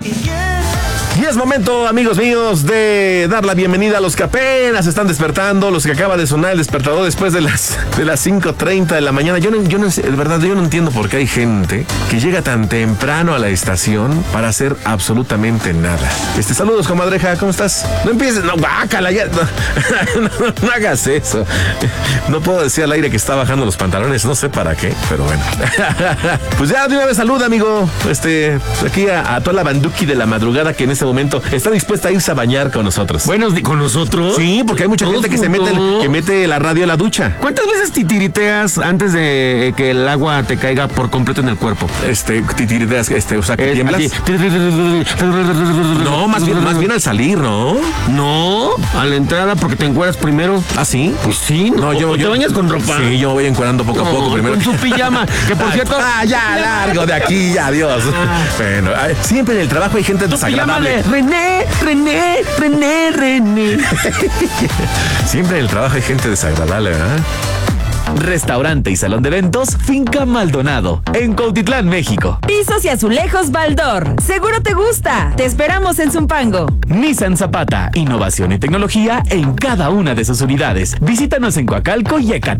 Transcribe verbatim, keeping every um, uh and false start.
Y es momento, amigos míos, de dar la bienvenida a los que apenas están despertando, los que acaba de sonar el despertador después de las de las cinco treinta de la mañana. Yo no, yo no sé, de verdad, yo no entiendo por qué hay gente que llega tan temprano a la estación para hacer absolutamente nada. Este, saludos, comadreja, ¿cómo estás? No empieces, no, bácala, ya, no, no, no, no hagas eso. No puedo decir al aire que está bajando los pantalones, no sé para qué, pero bueno. Pues ya de una vez saluda, amigo. Este, aquí a, a toda la banduki de la madrugada que en este momento está dispuesta a irse a bañar con nosotros. Buenos días, ¿con nosotros? Sí, porque hay mucha gente que se mete, que mete la radio a la ducha. ¿Cuántas veces titiriteas antes de que el agua te caiga por completo en el cuerpo? Este, titiriteas, este, o sea, que Es tiemblas. así. No, más bien, más bien al salir, ¿no? No, a la entrada porque te encueras primero. ¿Ah, sí? Pues sí, No, yo, ¿O yo te bañas con ropa? Sí, yo voy encuadrando poco a No, poco primero. con tu pijama, que por cierto... Ah, ya, largo de aquí, ya, adiós. Bueno, ay, siempre en el trabajo hay gente Tu pijama desagradable. de René, René, René, René. Siempre en el trabajo hay gente desagradable, ¿verdad? Restaurante y salón de eventos Finca Maldonado, en Cuautitlán, México. Pisos y azulejos Baldor. Seguro te gusta. Te esperamos en Zumpango. Nissan Zapata, innovación y tecnología en cada una de sus unidades. Visítanos en Coacalco y Ecatepec.